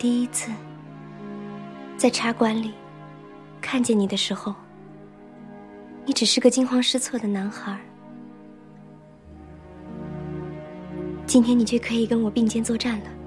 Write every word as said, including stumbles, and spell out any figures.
第一次在茶馆里看见你的时候，你只是个惊慌失措的男孩。今天你却可以跟我并肩作战了。